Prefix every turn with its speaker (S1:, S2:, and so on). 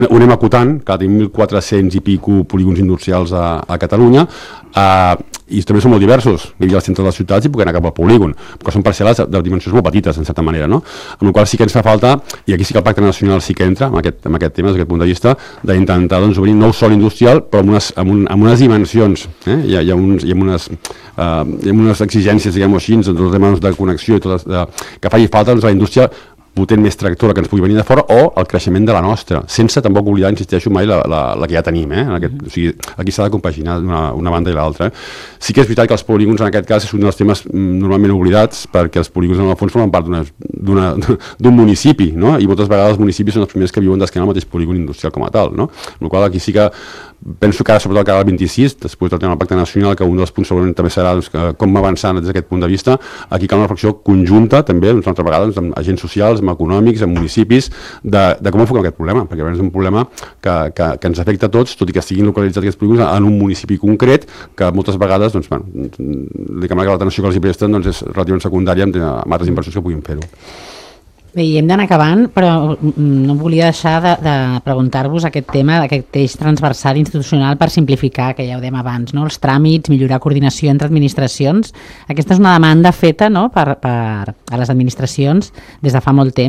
S1: ho anem acotant, que tenim 1.400 i pico polígons industrials a Catalunya, i també són molt diversos. Hi havia al centre de les ciutats i puc anar cap al polígon, perquè són parcel·les de dimensions molt petites, en certa manera, no? Amb la qual sí que ens fa falta, i aquí sí que el Pacte Nacional sí que entra, amb aquest tema, des d'aquest punt de vista, d'intentar obrir nou sòl industrial, però amb unes dimensions, hi ha unes exigències, diguem-ho així, en tots els temes de connexió i tot, que faci falta la indústria potent més tractora que ens pugui venir de fora, o el creixement de la nostra, sense tampoc oblidar, insisteixo, mai la que ja tenim. O sigui, aquí s'ha de compaginar una banda i l'altra. Sí que és veritat que els polígons, en aquest cas, és un dels temes normalment oblidats, perquè els polígons, en el fons, formen part d'un municipi, no? I moltes vegades els municipis són els primers que viuen d'esquena al mateix polígon industrial com a tal, no? Amb la qual aquí sí que penso que sobretot al 26, després del tema del Pacte Nacional, que un dels punts segurament també serà com avançar des d'aquest punt de vista, aquí cal una reflexió conjunta també, una altra vegada, amb agents socials, amb econòmics, amb municipis, de com enfocar aquest problema, perquè és un problema que ens afecta a tots, tot i que estiguin localitzats aquests polígons en un municipi concret, que moltes vegades, diguem que l'atenció que els hi presten és relativament secundària amb altres inversions que puguin fer-ho.
S2: Bé, i hem d'anar acabant, però no volia deixar de preguntar-vos aquest tema, aquest eix transversal institucional per simplificar, que ja ho dèiem abans, no? Els tràmits, millorar coordinació entre administracions. Aquesta és una demanda feta, no? per a les administracions des de fa molt temps.